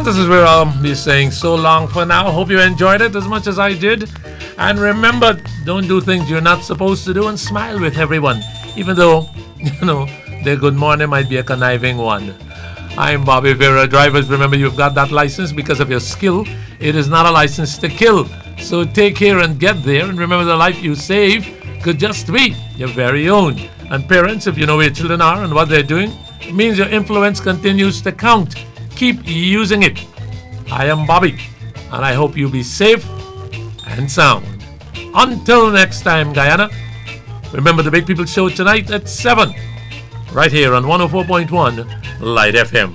Well, this is where I'll be saying so long for now. Hope you enjoyed it as much as I did. And remember, don't do things you're not supposed to do, and smile with everyone, even though, their good morning might be a conniving one. I'm Bobby Vera. Drivers, remember you've got that license because of your skill. It is not a license to kill. So take care and get there. And remember, the life you save could just be your very own. And parents, if you know where your children are and what they're doing, it means your influence continues to count. Keep using it. I am Bobby, and I hope you be safe and sound. Until next time, Guyana, remember the Big People Show tonight at 7, right here on 104.1 Light FM.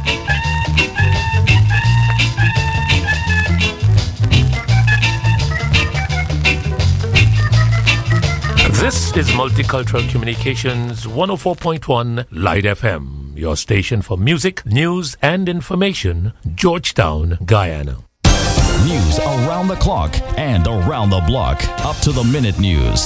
This is Multicultural Communications 104.1 Light FM. Your station for music, news, and information, Georgetown, Guyana. News around the clock and around the block. Up to the minute news.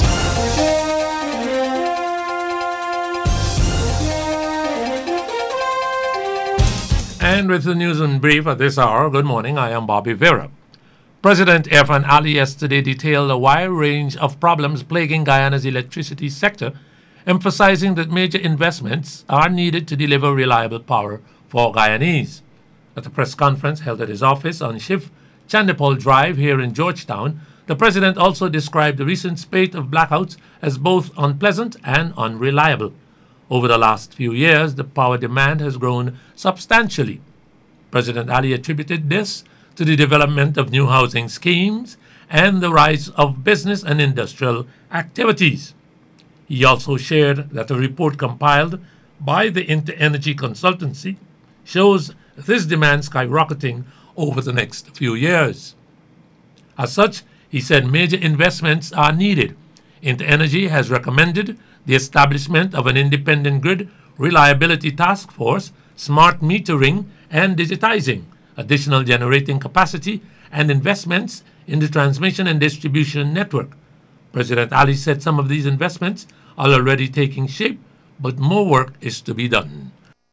And with the news in brief at this hour, good morning, I am Bobby Vera. President Irfaan Ali yesterday detailed a wide range of problems plaguing Guyana's electricity sector, emphasizing that major investments are needed to deliver reliable power for Guyanese. At a press conference held at his office on Shiv Chandipal Drive here in Georgetown, the president also described the recent spate of blackouts as both unpleasant and unreliable. Over the last few years, the power demand has grown substantially. President Ali attributed this to the development of new housing schemes and the rise of business and industrial activities. He also shared that a report compiled by the Inter-Energy Consultancy shows this demand skyrocketing over the next few years. As such, he said major investments are needed. Inter-Energy has recommended the establishment of an independent grid reliability task force, smart metering and digitizing, additional generating capacity, and investments in the transmission and distribution network. President Ali said some of these investments are already taking shape, but more work is to be done.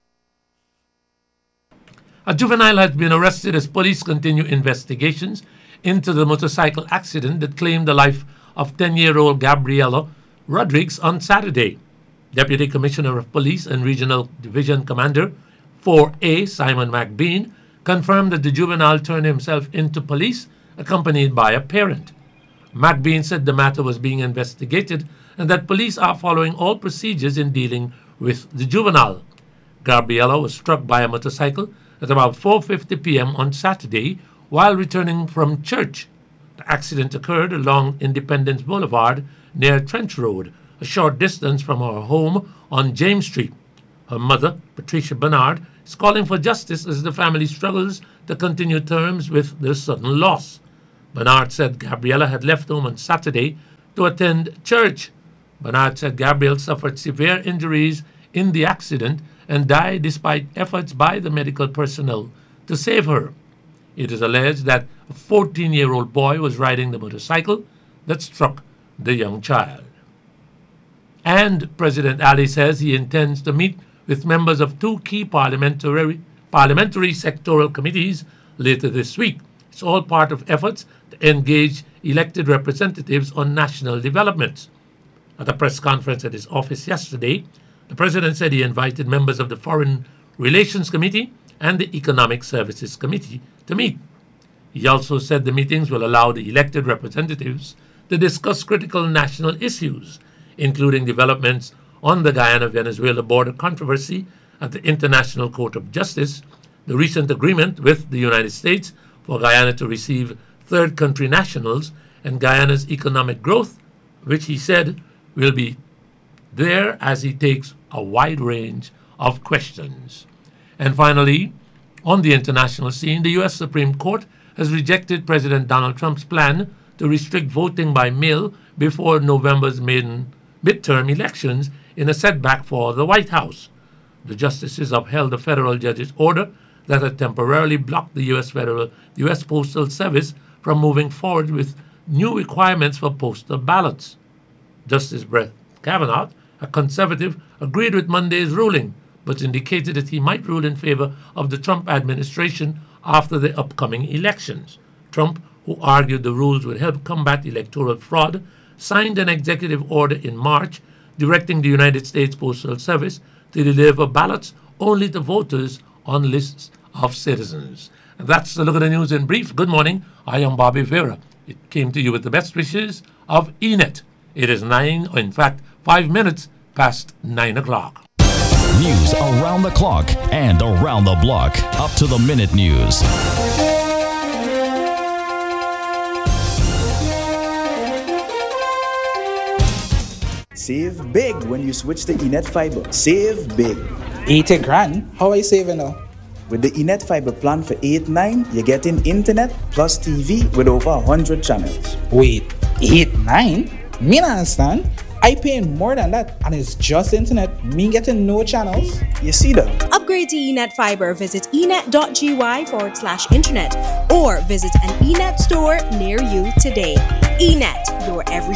A juvenile has been arrested as police continue investigations into the motorcycle accident that claimed the life of 10-year-old Gabriela Rodriguez on Saturday. Deputy Commissioner of Police and Regional Division Commander 4A Simon McBean confirmed that the juvenile turned himself into police accompanied by a parent. McBean said the matter was being investigated and that police are following all procedures in dealing with the juvenile. Gabriela was struck by a motorcycle at about 4:50 p.m. on Saturday while returning from church. The accident occurred along Independence Boulevard near Trench Road, a short distance from her home on James Street. Her mother, Patricia Bernard, is calling for justice as the family struggles to continue terms with their sudden loss. Bernard said Gabriela had left home on Saturday to attend church. Bernard said Gabrielle suffered severe injuries in the accident and died despite efforts by the medical personnel to save her. It is alleged that a 14-year-old boy was riding the motorcycle that struck the young child. And President Ali says he intends to meet with members of two key parliamentary sectoral committees later this week. It's all part of efforts to engage elected representatives on national developments. At a press conference at his office yesterday, the president said he invited members of the Foreign Relations Committee and the Economic Services Committee to meet. He also said the meetings will allow the elected representatives to discuss critical national issues, including developments on the Guyana-Venezuela border controversy at the International Court of Justice, the recent agreement with the United States for Guyana to receive third country nationals, and Guyana's economic growth, which he said will be there as he takes a wide range of questions. And finally, on the international scene, the U.S. Supreme Court has rejected President Donald Trump's plan to restrict voting by mail before November's midterm elections in a setback for the White House. The justices upheld a federal judge's order that had temporarily blocked the U.S. Postal Service from moving forward with new requirements for postal ballots. Justice Brett Kavanaugh, a conservative, agreed with Monday's ruling, but indicated that he might rule in favor of the Trump administration after the upcoming elections. Trump, who argued the rules would help combat electoral fraud, signed an executive order in March directing the United States Postal Service to deliver ballots only to voters on lists of citizens. And that's the look at the news in brief. Good morning. I am Bobby Vera. It came to you with the best wishes of ENET. It is 5 minutes past 9 o'clock. News around the clock and around the block. Up to the minute news. Save big when you switch to Enet Fiber. Save big. 80 grand? How are you saving now? With the Enet Fiber plan for 8-9, you're getting internet plus TV with over 100 channels. Wait, 8-9? Me not understand. I pay more than that and it's just internet. Me getting no channels. You see that? Upgrade to Enet Fiber. Visit enet.gy/internet or visit an Enet store near you today. Enet, your every